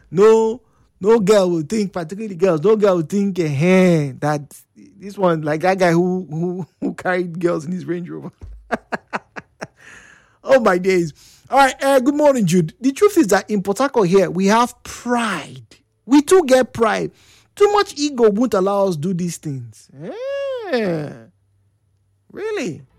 No girl will think, particularly girls, no girl will think that this one, like that guy who carried girls in his Range Rover. Oh my days. All right, good morning, Jude. The truth is that in Port Harcourt here, we have pride. We too get pride. Too much ego won't allow us do these things. Really?